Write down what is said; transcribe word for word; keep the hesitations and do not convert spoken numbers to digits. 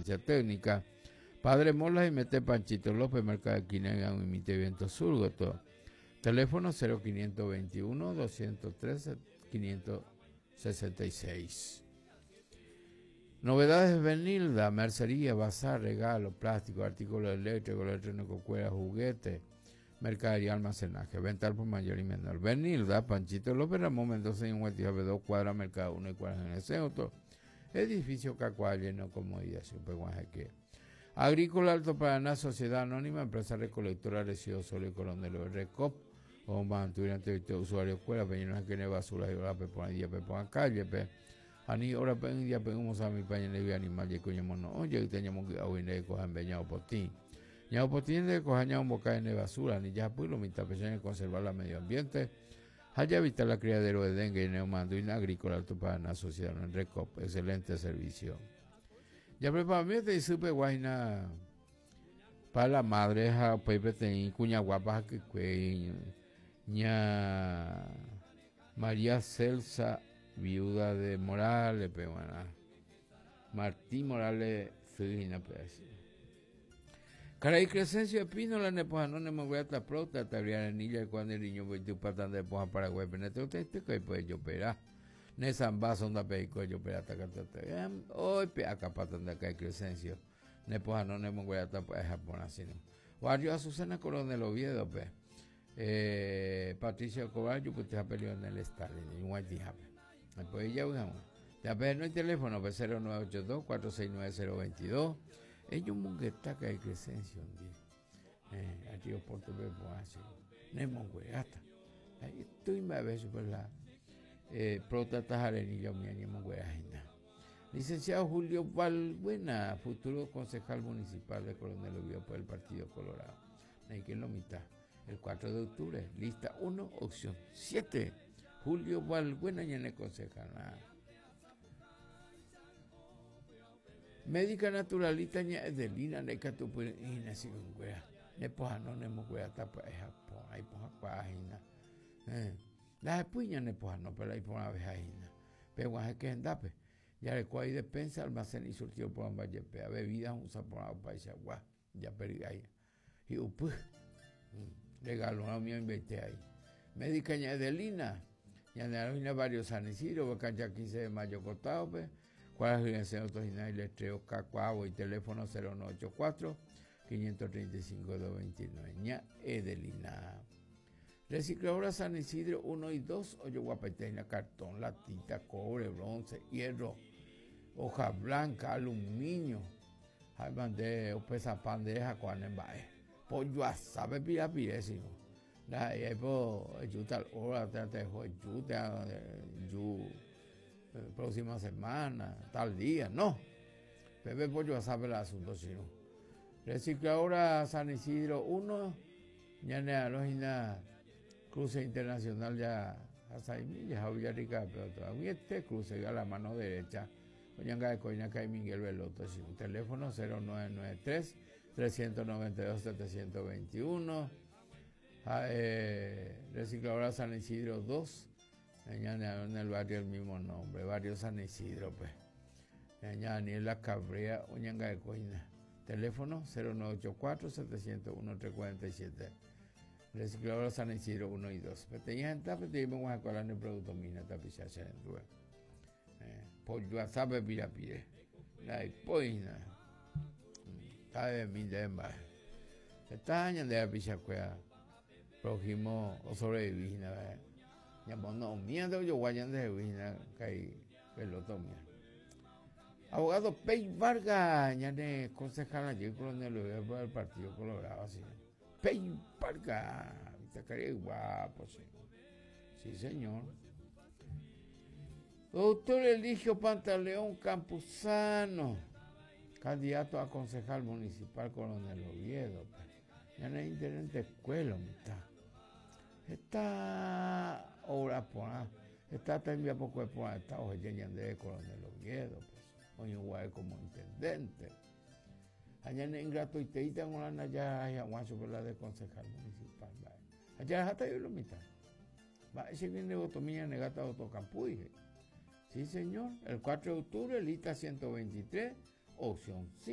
asistencia técnica. Padre Mola y Mete Panchito López, Mercado de Quinega, Imite Viento Surgoto. Teléfono cero quinientos veintiuno, doscientos trece, quinientos sesenta y seis. Novedades Benilda, mercería, bazar, regalo, plástico, artículos eléctricos, electrónicos, cuerdas, juguetes, mercadería, almacenaje, venta por mayor y menor. Benilda, Panchito López, Ramón Mendoza y un dos cuadras, Mercado uno y cuadras en el centro. Edificio Cacuá, lleno de comodidad, super guajeque. Agrícola Alto Paraná, Sociedad Anónima, Empresa Recolectora, Residuo Solo y Coronel Recop, o mantuvieron usuarios escuela, peñones que ne basura y ahora pepona día pepona calle, pe. Ani ahora pen día pegamos a mi paña le vi animal y coño mono, oye, y teníamos que hoy ne cojan beñado potín. Ñao potín de cojaña un boca de basura, ni ya pues lo mitad peña conservar el medio ambiente. Haya evitar la criadero de dengue y neomando y agrícola Alto Paraná, Sociedad en Recop, excelente servicio. Ya preparé te supe guayna para la madre ja pepe ten cuña guapa que que ña María Celsa, viuda de Morales, pero bueno, Martín Morales Fugina pues. Caray Crescencio Espino la nepoja no me voy a estar prota tabría niña cuando el niño voy tu patan de poja Paraguay penete usted que puede yo operar. Nesan vaso onda peico yo opera tacata. Hoy pe acá patan de acá Crescencio. Nepoja no me voy a estar pues Japón así no. Guardio Azucena Coronel Oviedo pe. Eh, Patricia Cobar, yo pues te ha peleado en el Stalin, en White Happy. Después ya vamos. Te ha peleado el teléfono, pues cero nueve ocho dos, cuatro seis nueve, cero dos dos. Ellos monguetaca de Crescencio un día. Eh, a tío Porto Bebo así. Nemo güeyata. Ahí estoy me beso por la eh, prota tajarenilla mi ánimo güeyajina. Licenciado Julio Valbuena, futuro concejal municipal de Coronel Oviedo por el Partido Colorado. Hay que lo mitad. El cuatro de octubre, lista uno, opción siete. Julio Valbuena y en el concejal. Ah. Médica naturalista Edelina Necatupur y nací con güey. Ne poja no ne mo güey tapa es Japón. Ahí poja página. Las puñas ne poja no, pero ahí poja vejajina. Pero guaje que endape. Ya le cual despensa, almacén y surtido por ambas yepe. Bebidas usa por ambas países agua. Ya perdí ahí. Y upu. Regalo a mí inventé ahí. Médica Edelina. Ya ne varios San Isidro, vacancha quince de mayo cotado, pues. ¿Cuál es el autoginal y letreo Cacuavo y teléfono cero nueve ocho cuatro, cinco tres cinco, dos dos nueve? Ña Edelina. Recicladora San Isidro uno y dos, Oyo Guapeteña, cartón, latita, cobre, bronce, hierro, hoja blanca, aluminio, de pesa bandeja con embae. Pollo asabe pira pire, sino. La hay po, ayuda hora, te dejo ayuda, yu. Próxima semana, tal día, no. Pepe Pollo sabe el asunto, sino. Recicladora San Isidro uno, ya en la lógica cruce internacional ya hasta ahí, ya Villarrica, pero todavía este cruce a la mano derecha. Oñanga de Coña Caí Miguel Veloto, sin un teléfono cero nueve nueve tres, tres nueve dos, siete dos uno. Ah, eh, Recicladora San Isidro dos. En el barrio el mismo nombre, barrio San Isidro, pues. En la Cabrea, Uñanga de Coina. Teléfono cero nueve ocho cuatro, siete cero uno, tres cuatro siete. Recicladora San Isidro uno y dos. Pero tenía gente que te iban a colar en el producto mina, tapizaje en tu. Pollo asabe pirapire. La hipoina. Cabe mi demba. Esta año de la pichacuea. Próximo o sobrevivir, ¿verdad? Ya no, miedo yo guayan de Huina, que pelotomía. Abogado Pey Vargas, ya de concejal allí con el del Partido Colorado, así. Pey Vargas, te quería guapo, sí. Sí, señor. Doctor Eligio Pantaleón Campuzano, candidato a concejal municipal Coronel Oviedo. Ya no hay interés de escuela, mitad. Esta obra por esta también poco de por esta hoja de Coronel Oviedo, pues, hoy igual como intendente. Allá en gratuiteita en una allá hay aguancho por la de concejal municipal. Allá hasta yo lo mitad. Va, ese viene botomía negata autocampuy. Sí, señor. El cuatro de octubre, lista ciento veintitrés, opción cinco.